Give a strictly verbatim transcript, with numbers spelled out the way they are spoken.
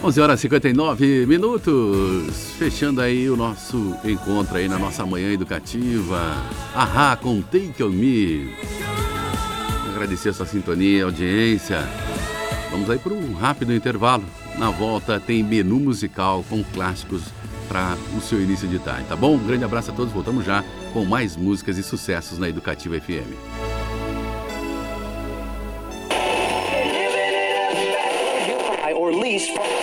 onze horas e cinquenta e nove minutos, fechando aí o nosso encontro aí na nossa manhã educativa. Ahá, com Take On Me. Agradecer a sua sintonia, audiência. Vamos aí para um rápido intervalo. Na volta tem menu musical com clássicos para o seu início de tarde, tá bom? Um grande abraço a todos, voltamos já com mais músicas e sucessos na Educativa F M. Or least